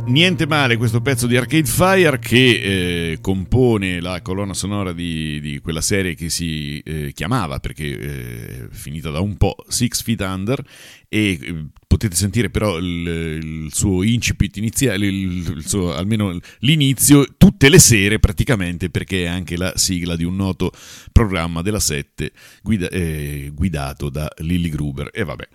Niente male questo pezzo di Arcade Fire che compone la colonna sonora di quella serie che si chiamava, perché è finita da un po', Six Feet Under, e potete sentire però il suo incipit iniziale, almeno l'inizio, tutte le sere praticamente, perché è anche la sigla di un noto programma della 7 guidato da Lily Gruber. E vabbè.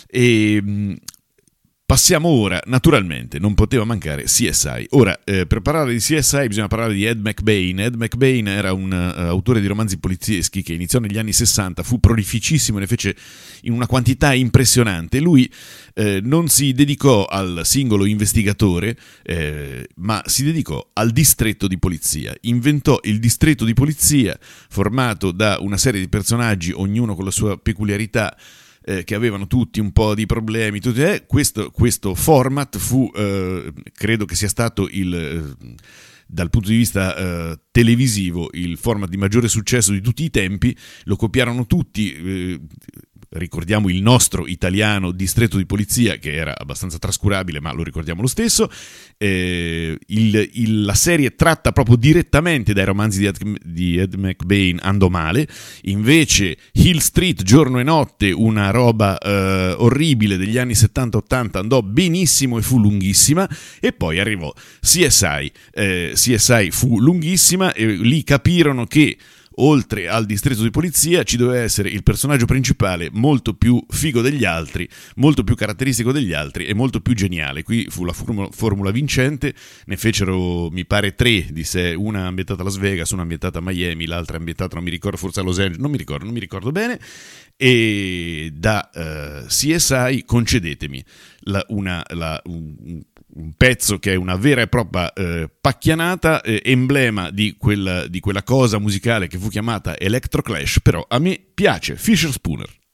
Passiamo ora, naturalmente, non poteva mancare CSI. Ora, per parlare di CSI bisogna parlare di Ed McBain. Ed McBain era un autore di romanzi polizieschi che iniziò negli anni 60, fu prolificissimo, ne fece in una quantità impressionante. Lui non si dedicò al singolo investigatore, ma si dedicò al distretto di polizia. Inventò il distretto di polizia, formato da una serie di personaggi, ognuno con la sua peculiarità, che avevano tutti un po' di problemi. Questo format fu, credo che sia stato dal punto di vista televisivo, il format di maggiore successo di tutti i tempi. Lo copiarono tutti. Ricordiamo il nostro italiano distretto di polizia, che era abbastanza trascurabile, ma lo ricordiamo lo stesso. La serie tratta proprio direttamente dai romanzi di Ed McBain, andò male. Invece Hill Street, Giorno e Notte, una roba orribile degli anni 70-80, andò benissimo e fu lunghissima. E poi arrivò CSI. CSI fu lunghissima e lì capirono che oltre al distretto di polizia ci doveva essere il personaggio principale molto più figo degli altri, molto più caratteristico degli altri e molto più geniale. Qui fu la formula vincente, ne fecero mi pare 3 di sé, una ambientata a Las Vegas, una ambientata a Miami, l'altra ambientata, non mi ricordo, forse a Los Angeles, non mi ricordo bene. E da CSI concedetemi un pezzo che è una vera e propria pacchianata, emblema di quella cosa musicale che fu chiamata Electroclash, però a me piace, Fisher Spooner.